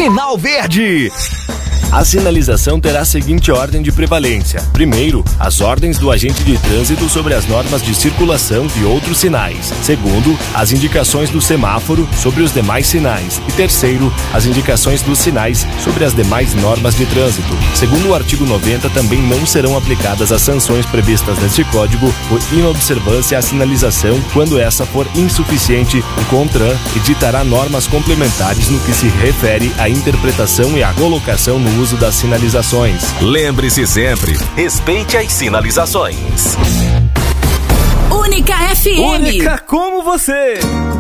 Sinal Verde. A sinalização terá a seguinte ordem de prevalência. Primeiro, as ordens do agente de trânsito sobre as normas de circulação e outros sinais. Segundo, as indicações do semáforo sobre os demais sinais. E terceiro, as indicações dos sinais sobre as demais normas de trânsito. Segundo o artigo 90, também não serão aplicadas as sanções previstas neste código por inobservância à sinalização quando essa for insuficiente. O CONTRAN editará normas complementares no que se refere à interpretação e à colocação no uso das sinalizações. Lembre-se sempre, respeite as sinalizações. Única FM. Única como você.